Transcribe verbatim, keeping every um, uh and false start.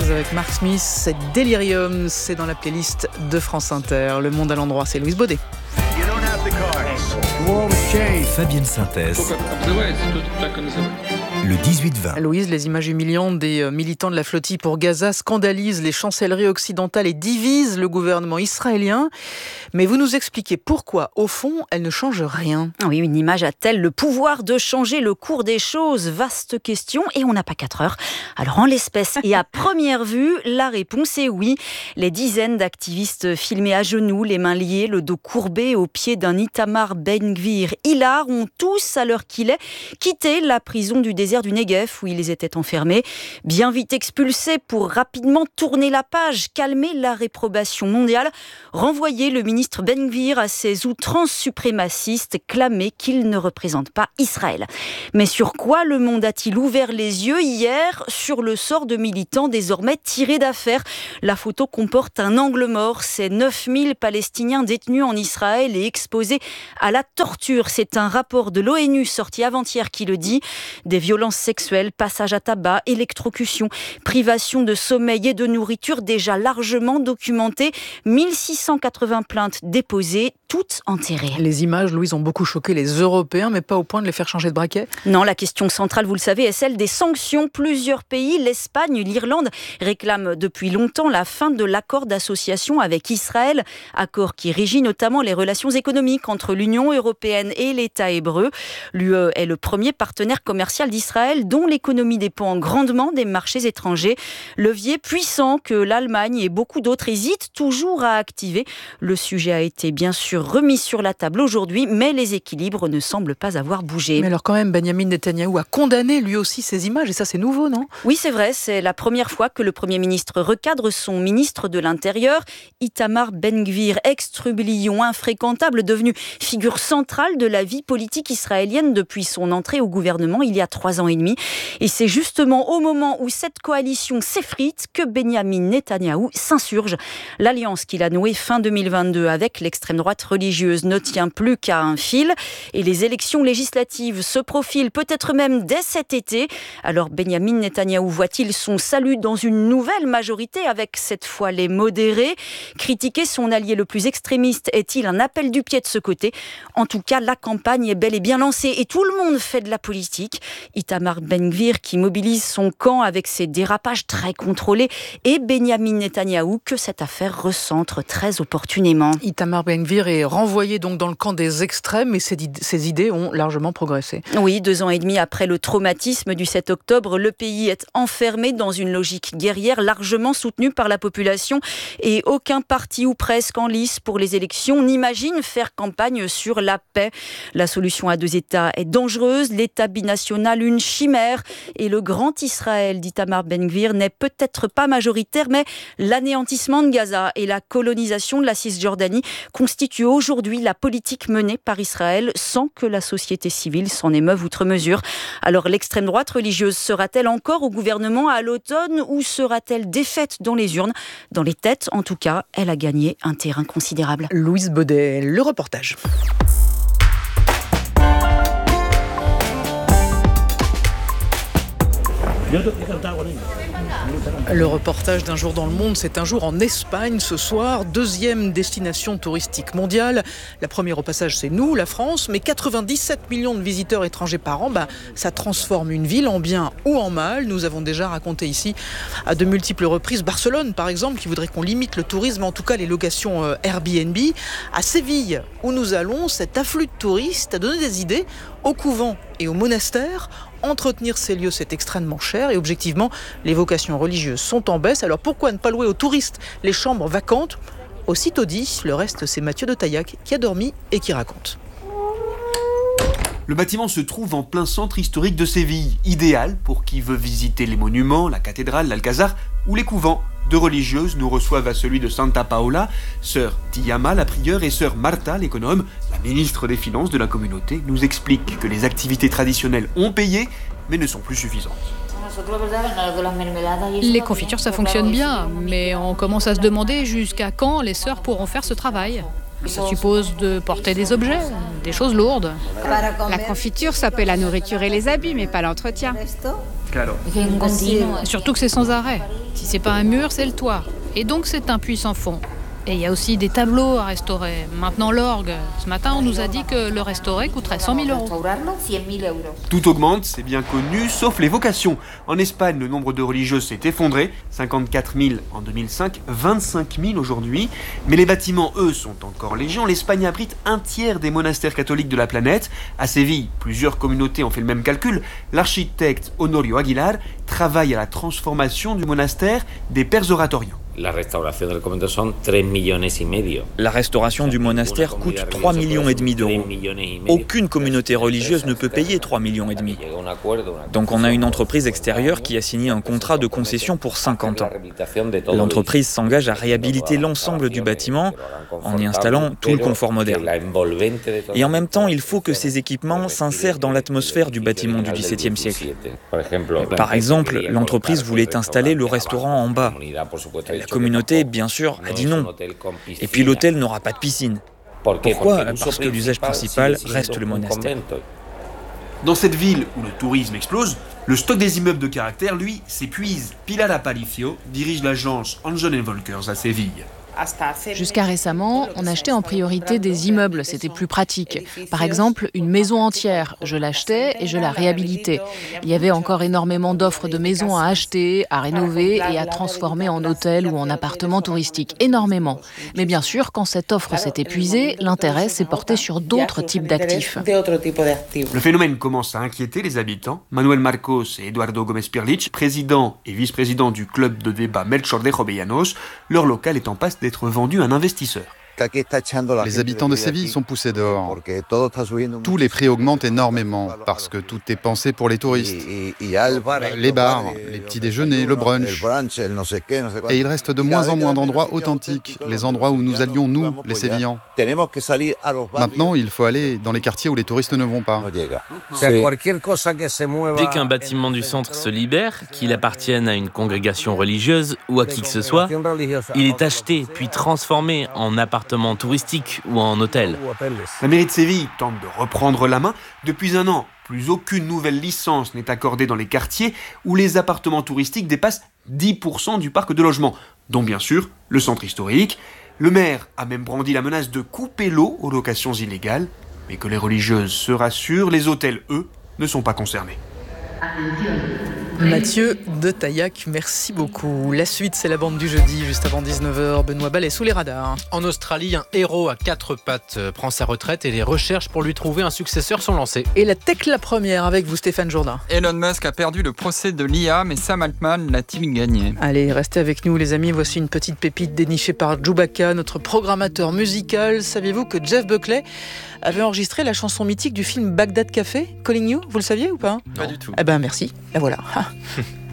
Jazz avec Mark Smith, c'est Delirium, c'est dans la playlist de France Inter. Le Monde à l'endroit, c'est Louise Baudet. Fabienne Synthèse. Le dix-huit vingt. Louise, les images humiliantes des militants de la flottille pour Gaza scandalisent les chancelleries occidentales et divisent le gouvernement israélien. Mais vous nous expliquez pourquoi, au fond, elles ne changent rien. Oui, une image a-t-elle le pouvoir de changer le cours des choses ? Vaste question, et on n'a pas quatre heures. Alors en l'espèce, et à première vue, la réponse est oui. Les dizaines d'activistes filmés à genoux, les mains liées, le dos courbé au pied d'un Itamar Ben-Gvir hilar ont tous, à l'heure qu'il est, quitté la prison du désert du Negev où ils étaient enfermés, bien vite expulsés pour rapidement tourner la page, calmer la réprobation mondiale, renvoyer le ministre Ben-Gvir à ses outrances suprémacistes, clamer qu'il ne représente pas Israël. Mais sur quoi le monde a-t-il ouvert les yeux hier ? Sur le sort de militants désormais tirés d'affaire. La photo comporte un angle mort, c'est neuf mille Palestiniens détenus en Israël et exposés à la torture. C'est un rapport de l'ONU sorti avant-hier qui le dit. Des violences sexuelles, passage à tabac, électrocution, privation de sommeil et de nourriture déjà largement documentées. mille six cent quatre-vingts plaintes déposées, toutes enterrées. Les images, Louise, ont beaucoup choqué les Européens, mais pas au point de les faire changer de braquet. Non, la question centrale, vous le savez, est celle des sanctions. Plusieurs pays, l'Espagne, l'Irlande, réclament depuis longtemps la fin de l'accord d'association avec Israël. Accord qui régit notamment les relations économiques entre l'Union européenne et l'État hébreu. L'U E est le premier partenaire commercial d'Israël, dont l'économie dépend grandement des marchés étrangers. Levier puissant que l'Allemagne et beaucoup d'autres hésitent toujours à activer. Le sujet a été bien sûr remis sur la table aujourd'hui, mais les équilibres ne semblent pas avoir bougé. Mais alors quand même, Benyamin Netanyahou a condamné lui aussi ces images, et ça c'est nouveau, non ? Oui, c'est vrai, c'est la première fois que le Premier ministre recadre son ministre de l'Intérieur. Itamar Ben-Gvir, ex-trublion infréquentable, devenu figure centrale de la vie politique israélienne depuis son entrée au gouvernement il y a trois ans et demi. Et c'est justement au moment où cette coalition s'effrite que Benyamin Netanyahou s'insurge. L'alliance qu'il a nouée fin deux mille vingt-deux avec l'extrême droite religieuse ne tient plus qu'à un fil. Et les élections législatives se profilent peut-être même dès cet été. Alors Benyamin Netanyahou voit-il son salut dans une nouvelle majorité avec cette fois les modérés ? Critiquer son allié le plus extrémiste est-il un appel du pied de ce côté ? En tout cas, la campagne est bel et bien lancée et tout le monde fait de la politique. Itamar Ben-Gvir qui mobilise son camp avec ses dérapages très contrôlés et Benyamin Netanyahou que cette affaire recentre très opportunément. Itamar Ben-Gvir est renvoyé donc dans le camp des extrêmes et ses, ses idées ont largement progressé. Oui, deux ans et demi après le traumatisme du sept octobre, le pays est enfermé dans une logique guerrière largement soutenue par la population et aucun parti ou presque en lice pour les élections n'imagine faire campagne sur la paix. La solution à deux États est dangereuse, l'État binational une chimère et le grand Israël d'Itamar Ben-Gvir n'est peut-être pas majoritaire, mais l'anéantissement de Gaza et la colonisation de la Cisjordanie constituent aujourd'hui la politique menée par Israël sans que la société civile s'en émeuve outre mesure. Alors l'extrême droite religieuse sera-t-elle encore au gouvernement à l'automne ou sera-t-elle défaite dans les urnes ? Dans les têtes, en tout cas, elle a gagné un terrain considérable. Louise Baudet, le reportage. Le reportage d'un jour dans le monde, c'est un jour en Espagne ce soir, deuxième destination touristique mondiale. La première au passage, c'est nous, la France, mais quatre-vingt-dix-sept millions de visiteurs étrangers par an, bah, ça transforme une ville en bien ou en mal. Nous avons déjà raconté ici à de multiples reprises Barcelone, par exemple, qui voudrait qu'on limite le tourisme, en tout cas les locations euh, Airbnb. À Séville, où nous allons, cet afflux de touristes a donné des idées aux couvents et aux monastères. Entretenir ces lieux, c'est extrêmement cher et objectivement, les vocations religieuses sont en baisse. Alors pourquoi ne pas louer aux touristes les chambres vacantes ? Aussitôt dit, le reste c'est Mathieu de Taillac qui a dormi et qui raconte. Le bâtiment se trouve en plein centre historique de Séville, idéal pour qui veut visiter les monuments, la cathédrale, l'Alcazar ou les couvents. Deux religieuses nous reçoivent à celui de Santa Paola, sœur Tiama, la prieure, et sœur Marta, l'économe, la ministre des Finances de la communauté, nous explique que les activités traditionnelles ont payé, mais ne sont plus suffisantes. Les confitures, ça fonctionne bien, mais on commence à se demander jusqu'à quand les sœurs pourront faire ce travail. Ça suppose de porter des objets, des choses lourdes. La confiture, ça peut la nourriture et les habits, mais pas l'entretien. Surtout que c'est sans arrêt. Si c'est pas un mur, c'est le toit. Et donc c'est un puits sans fond. Et il y a aussi des tableaux à restaurer. Maintenant l'orgue. Ce matin, on nous a dit que le restaurer coûterait cent mille euros. Tout augmente, c'est bien connu, sauf les vocations. En Espagne, le nombre de religieuses s'est effondré. cinquante-quatre mille en deux mille cinq, vingt-cinq mille aujourd'hui. Mais les bâtiments, eux, sont encore légion. L'Espagne abrite un tiers des monastères catholiques de la planète. À Séville, plusieurs communautés ont fait le même calcul. L'architecte Honorio Aguilar travaille à la transformation du monastère des Pères oratoriens. La restauration del convento son tres millones y medio. La restauration du monastère coûte trois millions et demi d'euros. Aucune communauté religieuse ne peut payer trois millions et demi. Donc on a une entreprise extérieure qui a signé un contrat de concession pour cinquante ans. L'entreprise s'engage à réhabiliter l'ensemble du bâtiment en y installant tout le confort moderne. Et en même temps, il faut que ces équipements s'insèrent dans l'atmosphère du bâtiment du dix-septième siècle. Par exemple, l'entreprise voulait installer le restaurant en bas. La communauté, bien sûr, a dit non. Et puis l'hôtel n'aura pas de piscine. Pourquoi ? Parce que l'usage principal reste le monastère. Dans cette ville où le tourisme explose, le stock des immeubles de caractère, lui, s'épuise. Pilar Aparicio dirige l'agence Angel and Volkers à Séville. Jusqu'à récemment, on achetait en priorité des immeubles, c'était plus pratique. Par exemple, une maison entière, je l'achetais et je la réhabilitais. Il y avait encore énormément d'offres de maisons à acheter, à rénover et à transformer en hôtel ou en appartement touristique. Énormément. Mais bien sûr, quand cette offre s'est épuisée, l'intérêt s'est porté sur d'autres types d'actifs. Le phénomène commence à inquiéter les habitants. Manuel Marcos et Eduardo Gómez-Pirlich, président et vice-président du club de débat Melchor de Jovellanos, leur local est en passe d'être vendu à un investisseur. Les habitants de Séville sont poussés dehors. Tous les prix augmentent énormément parce que tout est pensé pour les touristes. Les bars, les petits déjeuners, le brunch. Et il reste de moins en moins d'endroits authentiques, les endroits où nous allions, nous, les Sévillans. Maintenant, il faut aller dans les quartiers où les touristes ne vont pas. Dès qu'un bâtiment du centre se libère, qu'il appartienne à une congrégation religieuse ou à qui que ce soit, il est acheté puis transformé en appartement touristique ou en hôtel. La mairie de Séville tente de reprendre la main. Depuis un an, plus aucune nouvelle licence n'est accordée dans les quartiers où les appartements touristiques dépassent dix pour cent du parc de logements, dont bien sûr le centre historique. Le maire a même brandi la menace de couper l'eau aux locations illégales, mais que les religieuses se rassurent, les hôtels, eux, ne sont pas concernés. Mathieu de Taillac, merci beaucoup. La suite, c'est la bande du jeudi, juste avant dix-neuf heures. Benoît Ballet sous les radars. En Australie, un héros à quatre pattes prend sa retraite et les recherches pour lui trouver un successeur sont lancées. Et la tech la première avec vous, Stéphane Jourdain. Elon Musk a perdu le procès de l'I A, mais Sam Altman l'a-t-il gagné ? Allez, restez avec nous les amis, voici une petite pépite dénichée par Chewbacca, notre programmateur musical. Saviez-vous que Jeff Buckley avait enregistré la chanson mythique du film Bagdad Café, Calling You ? Vous le saviez ou pas ? Pas du tout. Eh ben merci, et voilà.